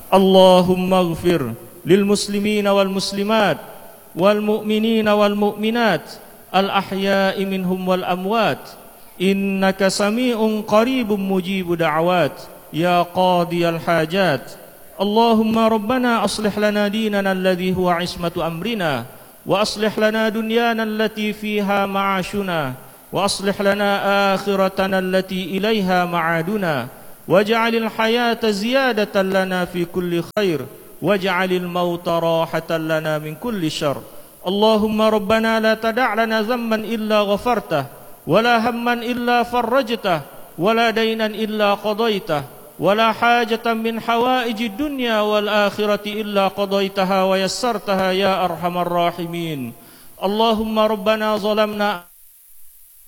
اللهم اغفر للمسلمين والمسلمات والمؤمنين والمؤمنات الأحياء منهم والأموات إنك سميع قريب مجيب دعوات يا قاضي الحاجات. اللهم ربنا أصلح لنا ديننا الذي هو عصمة أمرنا وأصلح لنا دنيانا التي فيها معاشنا وأصلح لنا آخرتنا التي إليها معادنا واجعل الحياة زيادة لنا في كل خير واجعل الموت راحة لنا من كل شر. اللهم ربنا لا تدع لنا ذنبا إلا غفرته ولا هما إلا فرجته ولا دينا إلا قضيته ولا حاجة من حوائج الدنيا والآخرة إلا قضيتها ويسرتها يا أرحم الراحمين. اللهم ربنا ظلمنا